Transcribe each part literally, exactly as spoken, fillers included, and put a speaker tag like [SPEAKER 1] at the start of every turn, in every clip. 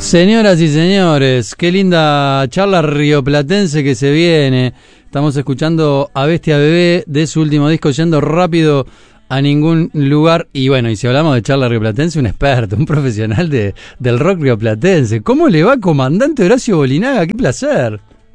[SPEAKER 1] Señoras y señores, qué linda charla rioplatense que se viene. Estamos escuchando a Bestia Bebé de su último disco, Yendo Rápido a Ningún Lugar. Y bueno, y si hablamos de charla rioplatense, un experto, un profesional de, del rock rioplatense. ¿Cómo le va, comandante Horacio Bolinaga? ¡Qué placer!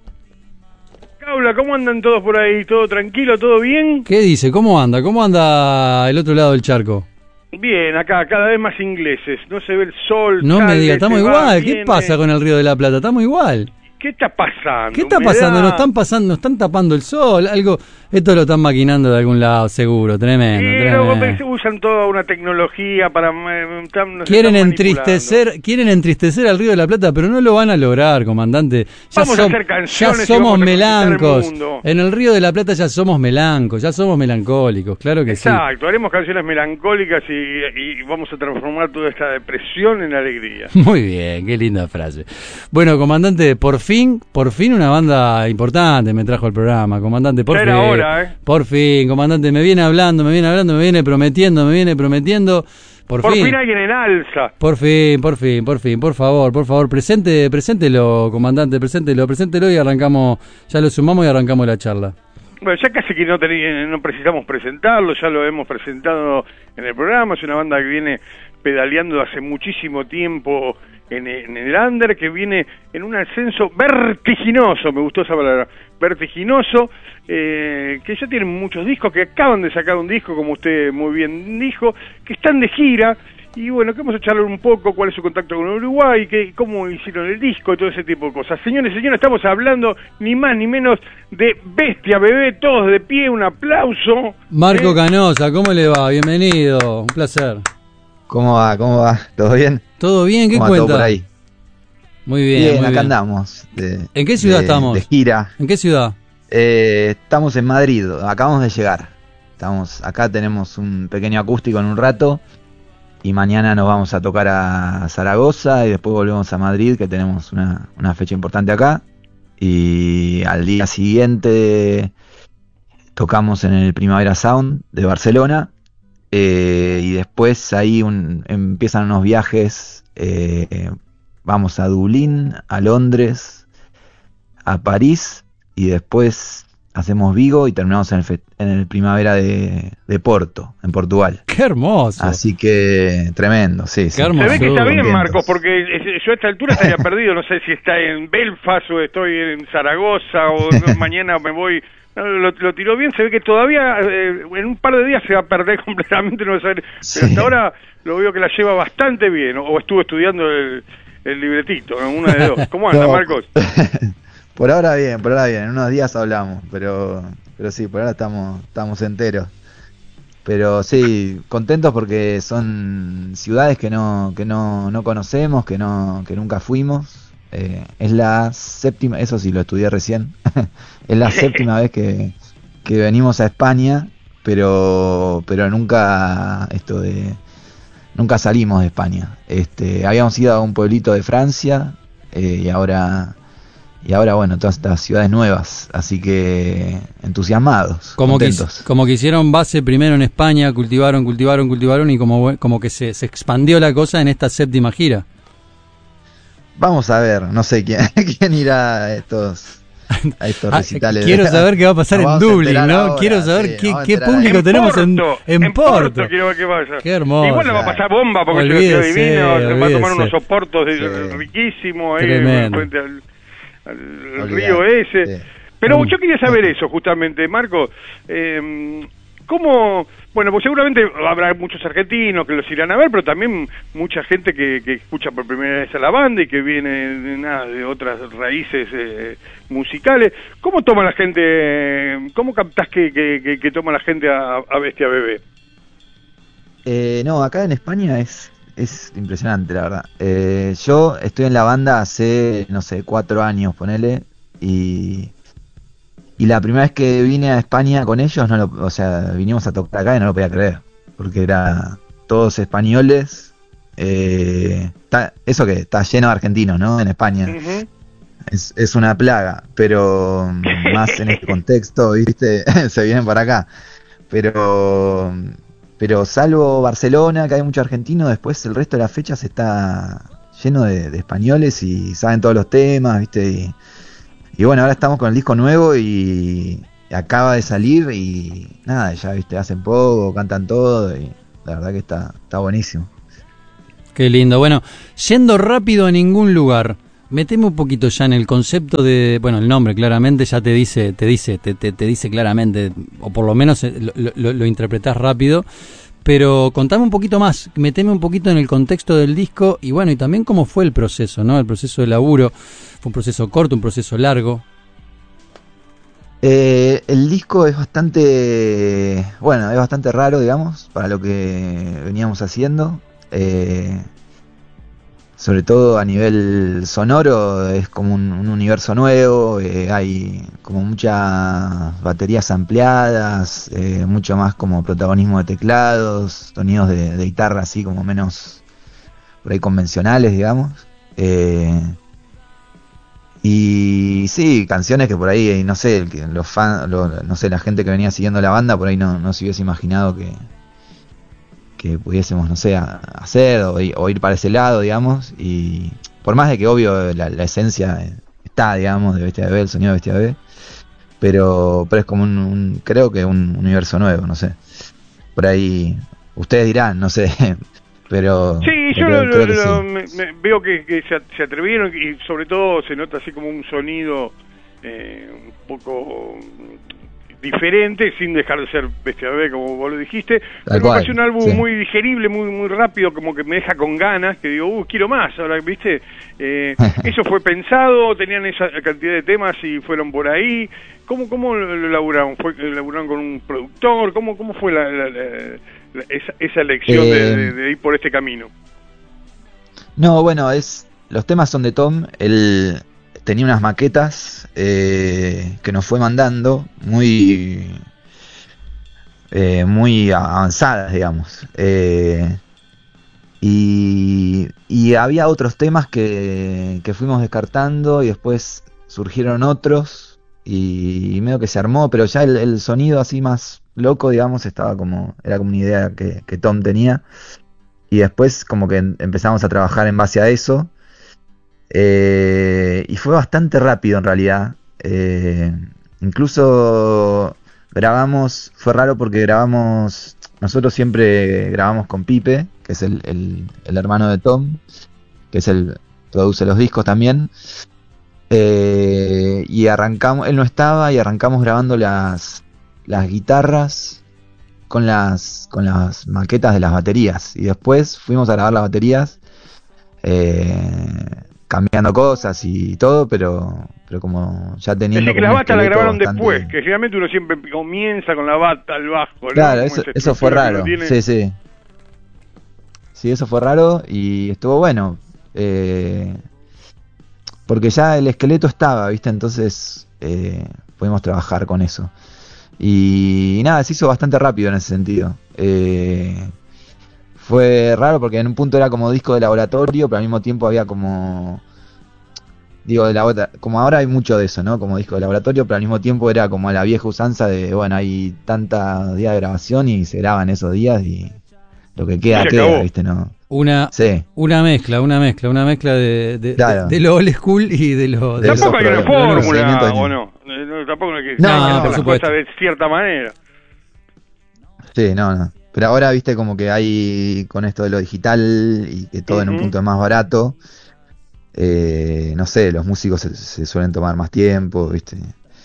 [SPEAKER 2] Caula, ¿cómo andan todos por ahí? ¿Todo tranquilo? ¿Todo bien?
[SPEAKER 1] ¿Qué dice? ¿Cómo anda? ¿Cómo anda el otro lado del charco?
[SPEAKER 2] Bien, acá cada vez más ingleses. No se ve el sol.
[SPEAKER 1] No
[SPEAKER 2] sale,
[SPEAKER 1] me diga, estamos
[SPEAKER 2] va,
[SPEAKER 1] igual.
[SPEAKER 2] viene.
[SPEAKER 1] ¿Qué pasa con el Río de la Plata? Estamos igual.
[SPEAKER 2] ¿Qué está pasando?
[SPEAKER 1] ¿Qué está
[SPEAKER 2] Humedad.
[SPEAKER 1] pasando? Nos están pasando, nos están tapando el sol, algo, esto lo están maquinando de algún lado, seguro, tremendo,
[SPEAKER 2] Sí,
[SPEAKER 1] tremendo.
[SPEAKER 2] luego usan toda una tecnología para... eh, están- nos
[SPEAKER 1] Quieren
[SPEAKER 2] están
[SPEAKER 1] entristecer, quieren entristecer al Río de la Plata, pero no lo van a lograr, comandante. Ya
[SPEAKER 2] Vamos a
[SPEAKER 1] som-
[SPEAKER 2] hacer canciones
[SPEAKER 1] ya
[SPEAKER 2] y
[SPEAKER 1] somos
[SPEAKER 2] vamos a conquistar el
[SPEAKER 1] melancos.
[SPEAKER 2] mundo.
[SPEAKER 1] En el Río de la Plata ya somos melancos, ya somos melancólicos, claro que sí.
[SPEAKER 2] Exacto, haremos canciones melancólicas y, y vamos a transformar toda esta depresión en alegría.
[SPEAKER 1] Muy bien, qué linda frase. Bueno, comandante, por fin, por fin una banda importante me trajo al programa, comandante, por
[SPEAKER 2] Ya
[SPEAKER 1] fin.
[SPEAKER 2] era hora, ¿eh?
[SPEAKER 1] Por fin, comandante, me viene hablando, me viene hablando, me viene prometiendo, me viene prometiendo. Por,
[SPEAKER 2] Por
[SPEAKER 1] fin.
[SPEAKER 2] fin alguien en alza.
[SPEAKER 1] Por fin, por fin, por fin, por favor, por favor, presente, preséntelo, comandante, preséntelo, preséntelo y arrancamos, ya lo sumamos y arrancamos la charla.
[SPEAKER 2] Bueno, ya casi que no, teni- no precisamos presentarlo, ya lo hemos presentado en el programa. Es una banda que viene pedaleando hace muchísimo tiempo en, en el under, que viene en un ascenso vertiginoso, me gustó esa palabra, vertiginoso, eh, que ya tienen muchos discos, que acaban de sacar un disco, como usted muy bien dijo, que están de gira. Y bueno, que vamos a charlar un poco cuál es su contacto con Uruguay, que, cómo hicieron el disco y todo ese tipo de cosas. Señores y señores, estamos hablando ni más ni menos de Bestia Bebé, todos de pie, un aplauso.
[SPEAKER 1] Marco
[SPEAKER 2] ¿Eh?
[SPEAKER 1] Canosa, ¿cómo le va? Bienvenido, un placer.
[SPEAKER 3] ¿Cómo va? ¿Cómo va? ¿Todo bien?
[SPEAKER 1] ¿Todo bien? ¿Qué
[SPEAKER 3] ¿Cómo va
[SPEAKER 1] cuenta?
[SPEAKER 3] todo por ahí?
[SPEAKER 1] Muy bien,
[SPEAKER 3] Bien,
[SPEAKER 1] muy
[SPEAKER 3] acá
[SPEAKER 1] bien.
[SPEAKER 3] andamos. de-
[SPEAKER 1] ¿En qué ciudad
[SPEAKER 3] de-
[SPEAKER 1] estamos?
[SPEAKER 3] De gira.
[SPEAKER 1] ¿En qué ciudad?
[SPEAKER 3] Eh, estamos en Madrid, acabamos de llegar. Estamos acá, tenemos un pequeño acústico en un rato. Y mañana nos vamos a tocar a Zaragoza y después volvemos a Madrid, que tenemos una, una fecha importante acá. Y al día siguiente tocamos en el Primavera Sound de Barcelona. Eh, y después ahí un- empiezan unos viajes. eh, vamos a Dublín, a Londres, a París y después hacemos Vigo y terminamos en el, fe- en el Primavera de, de Porto, en Portugal.
[SPEAKER 1] ¡Qué hermoso!
[SPEAKER 3] Así que tremendo, sí, sí.
[SPEAKER 1] Qué hermoso.
[SPEAKER 2] Se ve que está bien,
[SPEAKER 3] Contentos.
[SPEAKER 2] Marcos, porque es- yo a esta altura estaría perdido, no sé si está en Belfast o estoy en Zaragoza o no, mañana me voy... No, lo, lo tiró bien, se ve que todavía eh, en un par de días se va a perder completamente, no va a saber,
[SPEAKER 3] Sí.
[SPEAKER 2] pero hasta ahora lo veo que la lleva bastante bien, o, o estuvo estudiando el, el libretito, ¿no? Una de dos. ¿Cómo anda,
[SPEAKER 3] No.
[SPEAKER 2] Marcos?
[SPEAKER 3] Por ahora bien, por ahora bien, en unos días hablamos, pero pero sí, por ahora estamos estamos enteros. Pero sí, contentos porque son ciudades que no que no, no conocemos, que no que nunca fuimos. Eh, es la séptima, eso sí lo estudié recién. Es la séptima vez que, que venimos a España, pero pero nunca esto de nunca salimos de España. Este, habíamos ido a un pueblito de Francia eh, y ahora y ahora bueno, todas estas ciudades nuevas, así que entusiasmados,
[SPEAKER 1] Como que,
[SPEAKER 3] contentos.
[SPEAKER 1] como que hicieron base primero en España, cultivaron, cultivaron, cultivaron y como, como que se, se expandió la cosa en esta séptima gira.
[SPEAKER 3] Vamos a ver, no sé quién quién irá a estos a estos
[SPEAKER 1] Ah,
[SPEAKER 3] recitales.
[SPEAKER 1] quiero saber qué va a pasar
[SPEAKER 3] Nos
[SPEAKER 1] en
[SPEAKER 3] vamos a
[SPEAKER 1] Dublín,
[SPEAKER 3] enterar
[SPEAKER 1] ¿no?
[SPEAKER 3] ahora,
[SPEAKER 1] Quiero saber
[SPEAKER 3] sí,
[SPEAKER 1] qué,
[SPEAKER 3] vamos a
[SPEAKER 1] qué
[SPEAKER 3] enterar
[SPEAKER 1] público
[SPEAKER 3] ahora.
[SPEAKER 1] tenemos en,
[SPEAKER 2] Porto,
[SPEAKER 1] en Porto.
[SPEAKER 2] quiero ver qué pasa.
[SPEAKER 1] Qué hermoso.
[SPEAKER 2] Igual la va a pasar bomba porque se lo quedó
[SPEAKER 1] Olvídese,
[SPEAKER 2] divino, se va a tomar
[SPEAKER 1] olvídese.
[SPEAKER 2] unos soportos de-
[SPEAKER 3] Sí.
[SPEAKER 2] riquísimos ahí
[SPEAKER 1] Tremendo.
[SPEAKER 2] frente al, al
[SPEAKER 3] Olvidate,
[SPEAKER 2] río ese.
[SPEAKER 3] sí.
[SPEAKER 2] Pero
[SPEAKER 1] Mm.
[SPEAKER 2] yo quería saber eso justamente, Marco. Eh, ¿Cómo? Bueno, pues seguramente habrá muchos argentinos que los irán a ver, pero también mucha gente que, que escucha por primera vez a la banda y que viene de, nada, de otras raíces eh, musicales. ¿Cómo toma la gente, cómo captás que, que, que, que toma la gente a, a Bestia Bebé?
[SPEAKER 3] Eh, no, acá en España es, es impresionante, la verdad. Eh, yo estoy en la banda hace, no sé, cuatro años, ponele, y, y la primera vez que vine a España con ellos, no lo, o sea, vinimos a tocar acá y no lo podía creer, porque era todos españoles. Eh, está, eso que está lleno de argentinos, ¿no? En España.
[SPEAKER 2] Ujú.
[SPEAKER 3] Es, es una plaga, pero más en este contexto, ¿viste? Se vienen para acá. Pero pero salvo Barcelona, que hay mucho argentino, después el resto de las fechas está lleno de, de españoles y saben todos los temas, ¿viste? Y, y bueno, ahora estamos con el disco nuevo y acaba de salir y nada, ya, ¿viste? Hacen poco, cantan todo y la verdad que está, está buenísimo.
[SPEAKER 1] Qué lindo. Bueno, yendo rápido a ningún lugar, meteme un poquito ya en el concepto de, bueno, el nombre claramente ya te dice, te dice, te, te, te dice claramente, o por lo menos lo, lo, lo interpretás rápido, pero contame un poquito más, meteme un poquito en el contexto del disco y bueno, y también cómo fue el proceso, ¿no? El proceso de laburo, fue un proceso corto, un proceso largo.
[SPEAKER 3] Eh, el disco es bastante, bueno, es bastante raro, digamos, para lo que veníamos haciendo. Eh, sobre todo a nivel sonoro es como un, un universo nuevo, eh, hay como muchas baterías ampliadas, eh, mucho más como protagonismo de teclados, sonidos de, de guitarra así como menos por ahí convencionales, digamos. Eh, y sí, canciones que por ahí, no sé, los fans, lo, no sé, la gente que venía siguiendo la banda por ahí no, no se hubiese imaginado que que pudiésemos, no sé, a, hacer o, o ir para ese lado, digamos, y por más de que obvio la, la esencia está, digamos, de Bestia Bebé, el sonido de Bestia Bebé, pero, pero es como un, un, creo que un universo nuevo, no sé, por ahí, ustedes dirán, no sé, pero...
[SPEAKER 2] Sí, yo
[SPEAKER 3] creo,
[SPEAKER 2] lo,
[SPEAKER 3] creo
[SPEAKER 2] lo,
[SPEAKER 3] que
[SPEAKER 2] lo,
[SPEAKER 3] sí.
[SPEAKER 2] me, me, veo que, que se, se atrevieron y sobre todo se nota así como un sonido eh, un poco diferente, sin dejar de ser Bestia Bebé, como vos lo dijiste,
[SPEAKER 3] Tal
[SPEAKER 2] pero
[SPEAKER 3] cual,
[SPEAKER 2] me parece un álbum
[SPEAKER 3] sí.
[SPEAKER 2] muy digerible, muy muy rápido, como que me deja con ganas, que digo, uh, quiero más, ahora, ¿viste? Eh, ¿eso fue pensado? ¿Tenían esa cantidad de temas y fueron por ahí? ¿Cómo, cómo lo laburaron? ¿Fue, laburaron con un productor? ¿Cómo, cómo fue la, la, la, la, esa, esa elección eh, de, de, de ir por este camino?
[SPEAKER 3] No, bueno, es los temas son de Tom, él tenía unas maquetas eh, que nos fue mandando muy eh, muy avanzadas, digamos, eh, y, y había otros temas que, que fuimos descartando y después surgieron otros y, y medio que se armó, pero ya el, el sonido así más loco, digamos, estaba como era como una idea que, que Tom tenía y después como que empezamos a trabajar en base a eso. Eh, y fue bastante rápido en realidad. Eh, incluso grabamos, fue raro porque grabamos, nosotros siempre grabamos con Pipe, que es el, el, el hermano de Tom, que es el produce los discos también. Eh, y arrancamos, él no estaba y arrancamos grabando las, las guitarras con las, con las maquetas de las baterías. Y después fuimos a grabar las baterías. Eh, cambiando cosas y todo, pero pero como ya teniendo...
[SPEAKER 2] Es que la bata la grabaron
[SPEAKER 3] bastante...
[SPEAKER 2] después, que generalmente uno siempre comienza con la bata al bajo, ¿no?
[SPEAKER 3] Claro, eso, eso fue raro,
[SPEAKER 2] tiene...
[SPEAKER 3] sí, sí. Sí, eso fue raro y estuvo bueno, eh, porque ya el esqueleto estaba, ¿viste? Entonces eh, pudimos trabajar con eso. Y, y nada, se hizo bastante rápido en ese sentido. Eh... Fue raro porque en un punto era como disco de laboratorio, pero al mismo tiempo había como... Digo, de la otra, como ahora hay mucho de eso, ¿no? Como disco de laboratorio, pero al mismo tiempo era como la vieja usanza de, bueno, hay tanta día de grabación y se graban esos días y lo que queda,
[SPEAKER 2] se
[SPEAKER 3] queda,
[SPEAKER 2] acabó.
[SPEAKER 3] ¿viste? No.
[SPEAKER 1] Una,
[SPEAKER 3] sí.
[SPEAKER 1] una mezcla, una mezcla, una mezcla de, de,
[SPEAKER 3] claro.
[SPEAKER 1] de, de lo old school y de lo... De
[SPEAKER 2] tampoco hay una fórmula,
[SPEAKER 3] de...
[SPEAKER 2] o no. no tampoco hay que
[SPEAKER 3] no,
[SPEAKER 2] hacer
[SPEAKER 3] no,
[SPEAKER 2] las cosas de cierta manera.
[SPEAKER 3] Sí, no, no. Pero ahora, viste, como que hay con esto de lo digital y que todo uh-huh. en un punto es más barato. Eh, no sé, los músicos se, se suelen tomar más tiempo, viste.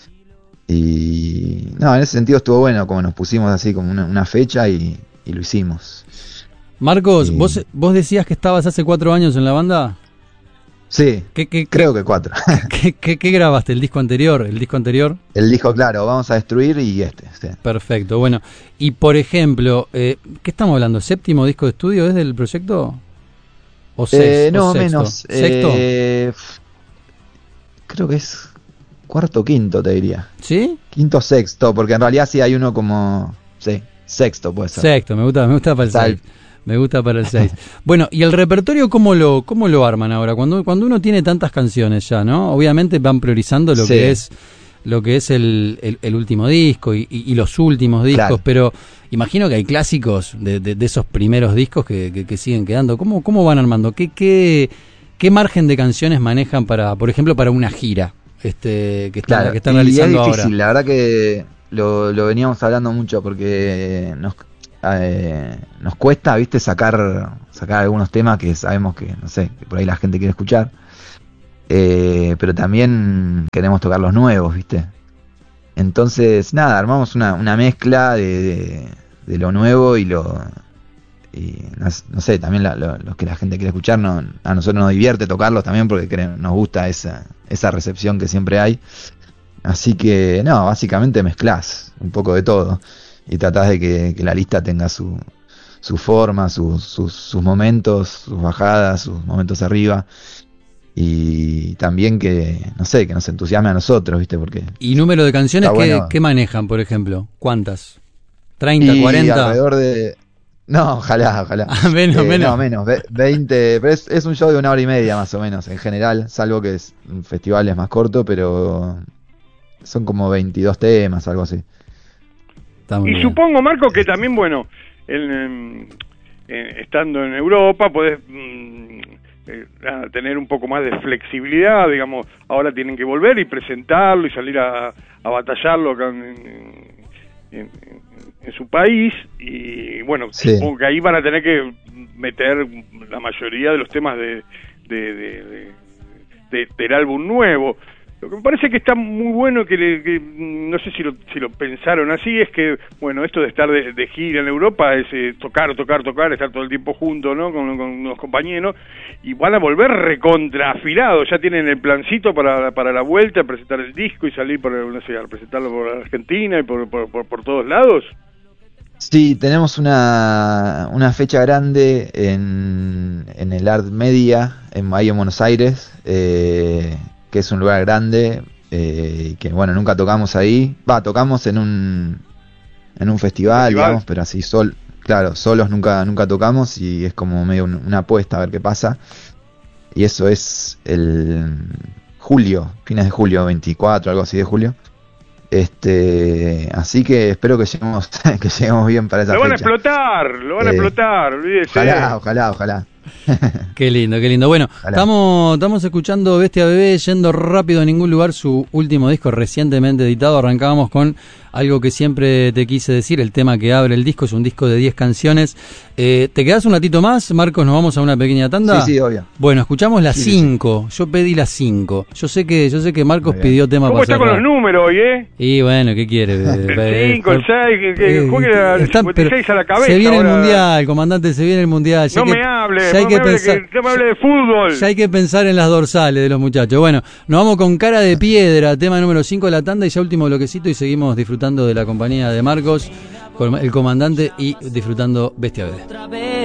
[SPEAKER 3] Y no, en ese sentido estuvo bueno, como nos pusimos así como una, una fecha y, y lo hicimos.
[SPEAKER 1] Marcos,
[SPEAKER 3] y...
[SPEAKER 1] ¿vos, vos decías que estabas hace cuatro años en la banda.
[SPEAKER 3] Sí,
[SPEAKER 1] ¿Qué, qué,
[SPEAKER 3] creo
[SPEAKER 1] qué,
[SPEAKER 3] que cuatro.
[SPEAKER 1] ¿qué, qué, ¿Qué grabaste? ¿El disco anterior? ¿El disco anterior?
[SPEAKER 3] El disco, claro, Vamos a Destruir y este. Sí.
[SPEAKER 1] Perfecto, bueno. Y por ejemplo, eh, ¿qué estamos hablando? ¿Séptimo disco de estudio desde el proyecto? ¿O, seis,
[SPEAKER 3] eh, no,
[SPEAKER 1] o sexto?
[SPEAKER 3] menos.
[SPEAKER 1] ¿Sexto?
[SPEAKER 3] Eh, creo que es cuarto o quinto, te diría.
[SPEAKER 1] ¿Sí?
[SPEAKER 3] Quinto sexto, porque en realidad sí hay uno como... Sí, sexto puede ser.
[SPEAKER 1] Sexto, me gusta, me gusta para el seis. Me gusta para el seis. Bueno, ¿y el repertorio cómo lo cómo lo arman ahora? Cuando cuando uno tiene tantas canciones ya, ¿no? Obviamente van priorizando lo sí. que es lo que es el, el, el último disco y, y, y los últimos discos, claro. Pero imagino que hay clásicos de, de, de esos primeros discos que, que, que siguen quedando. ¿Cómo cómo van armando? ¿Qué qué ¿qué margen de canciones manejan para, por ejemplo, para una gira este, que están,
[SPEAKER 3] Claro,
[SPEAKER 1] que están
[SPEAKER 3] y
[SPEAKER 1] realizando
[SPEAKER 3] es difícil,
[SPEAKER 1] ahora?
[SPEAKER 3] la verdad que lo, lo veníamos hablando mucho porque nos, eh, nos cuesta, viste, sacar sacar algunos temas que sabemos que, no sé, que por ahí la gente quiere escuchar, eh, pero también queremos tocar los nuevos, viste. Entonces, nada, armamos una, una mezcla de, de, de lo nuevo y lo... y no, no sé, también la, lo, los que la gente quiere escuchar, no, a nosotros nos divierte tocarlos también porque creo, nos gusta esa, esa recepción que siempre hay. Así que, no, básicamente mezclás un poco de todo y tratás de que, que la lista tenga su, su forma, su, sus, sus momentos, sus bajadas, sus momentos arriba. Y también que, no sé, que nos entusiasme a nosotros, ¿viste? Porque
[SPEAKER 1] ¿Y número de canciones
[SPEAKER 3] está
[SPEAKER 1] que,
[SPEAKER 3] bueno.
[SPEAKER 1] que manejan, por ejemplo? ¿Cuántas? ¿treinta,
[SPEAKER 3] Y
[SPEAKER 1] cuarenta?
[SPEAKER 3] alrededor de... No, ojalá, ojalá.
[SPEAKER 1] Ah, menos,
[SPEAKER 3] Eh,
[SPEAKER 1] menos.
[SPEAKER 3] No, menos, ve- veinte, pero es, es un show de una hora y media más o menos, en general, salvo que es, un festival es más corto, pero son como veintidós temas, algo así.
[SPEAKER 1] Está muy
[SPEAKER 2] Y
[SPEAKER 1] bien.
[SPEAKER 2] supongo, Marco, que también, bueno, el, em, eh, estando en Europa podés mm, eh, a tener un poco más de flexibilidad, digamos, ahora tienen que volver y presentarlo y salir a, a batallarlo acá en, en, en, en su país, y bueno,
[SPEAKER 3] Sí.
[SPEAKER 2] supongo que ahí van a tener que meter la mayoría de los temas de, de, de, de- de- del álbum nuevo. Lo que me parece que está muy bueno, que, le- que, mm, no sé si lo, si lo pensaron así, es que, bueno, esto de estar de, de gira en Europa es eh, tocar, tocar, tocar, estar todo el tiempo juntos, ¿no? Con, con los compañeros, y van a volver recontraafilados, ya tienen el plancito para, para la vuelta, presentar el disco y salir por, no sé, a presentarlo por Argentina y por, por, por, por todos lados.
[SPEAKER 3] Sí, tenemos una, una fecha grande en, en el Art Media, en, ahí en Buenos Aires, eh, que es un lugar grande, eh, que bueno, nunca tocamos ahí. Va, tocamos en un en un festival,
[SPEAKER 2] Festival.
[SPEAKER 3] digamos, pero así sol, claro, solos nunca nunca tocamos y es como medio un- una apuesta a ver qué pasa. Y eso es el julio, fines de julio, veinticuatro, algo así de julio. Este, así que espero que lleguemos que lleguemos bien para esa
[SPEAKER 2] Lo van a
[SPEAKER 3] fecha.
[SPEAKER 2] explotar, lo van a
[SPEAKER 3] Eh,
[SPEAKER 2] explotar, olvídese.
[SPEAKER 3] Ojalá, ojalá, ojalá.
[SPEAKER 1] Qué lindo, qué lindo. Bueno,
[SPEAKER 3] Ojalá.
[SPEAKER 1] estamos estamos escuchando Bestia Bebé, Yendo Rápido a Ningún Lugar, su último disco recientemente editado. Arrancábamos con algo que siempre te quise decir, el tema que abre el disco, es un disco de diez canciones. Eh, ¿Te quedás un ratito más, Marcos? ¿Nos vamos a una pequeña tanda?
[SPEAKER 3] Sí, sí, obvio.
[SPEAKER 1] Bueno, escuchamos las
[SPEAKER 3] Sí, sí,
[SPEAKER 1] cinco. Yo pedí las cinco. Yo sé que yo sé que Marcos
[SPEAKER 3] Muy bien.
[SPEAKER 1] pidió tema
[SPEAKER 2] ¿Cómo
[SPEAKER 1] para
[SPEAKER 2] está con
[SPEAKER 1] cerrar.
[SPEAKER 2] los números hoy, eh?
[SPEAKER 1] Y bueno, ¿qué quiere?
[SPEAKER 2] El cinco, el seis, que, que
[SPEAKER 1] Eh,
[SPEAKER 2] juegue al
[SPEAKER 1] está-
[SPEAKER 2] cincuenta y seis
[SPEAKER 1] pero
[SPEAKER 2] a la cabeza.
[SPEAKER 1] Se viene
[SPEAKER 2] ahora.
[SPEAKER 1] el mundial, comandante, se viene el mundial. Ya
[SPEAKER 2] No
[SPEAKER 1] hay
[SPEAKER 2] me
[SPEAKER 1] que-
[SPEAKER 2] hable,
[SPEAKER 1] ya hay
[SPEAKER 2] no
[SPEAKER 1] que
[SPEAKER 2] me hable,
[SPEAKER 1] pensar-
[SPEAKER 2] que no me hable de fútbol.
[SPEAKER 1] Ya hay que pensar en las dorsales de los muchachos. Bueno, nos vamos con Cara de Piedra, tema número cinco de la tanda, y ya último bloquecito, y seguimos disfrutando de la compañía de Marcos, con el comandante, y disfrutando Bestia Bebé.